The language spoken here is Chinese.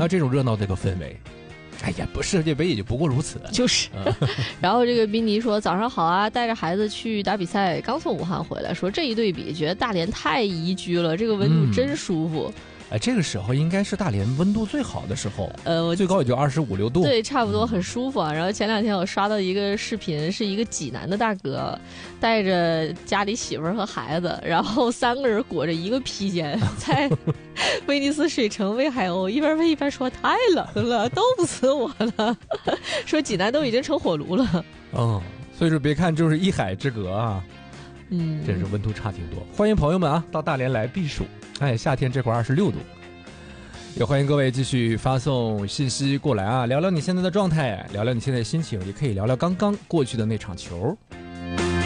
那这种热闹的一个氛围，哎呀，不世界杯也就不过如此。 就是，然后这个宾尼说早上好啊，带着孩子去打比赛，刚从武汉回来，说这一对比，觉得大连太宜居了，这个温度真舒服。 这个时候应该是大连温度最好的时候，最高也就25-26度， 对，差不多很舒服啊。然后前2天我刷到一个视频，是一个济南的大哥带着家里媳妇儿和孩子，然后3个人裹着一个披肩，在威尼斯水城喂海鸥，一边喂一边说太冷了，冻死我了，说济南都已经成火炉了。 所以说别看就是一海之隔啊，真是温度差挺多。欢迎朋友们啊，到大连来避暑。夏天这会儿26度，也欢迎各位继续发送信息过来啊，聊聊你现在的状态，聊聊你现在的心情，也可以聊聊刚刚过去的那场球。